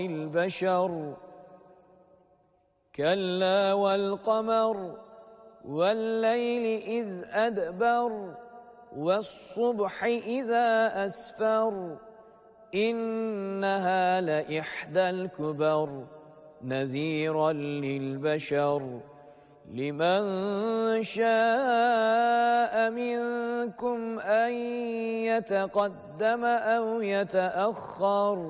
البشر كلا والقمر والليل إذ أدبر والصبح إذا أسفر إنها لإحدى الكبر نذيرا للبشر لمن شاء منكم أن يتقدم أو يتأخر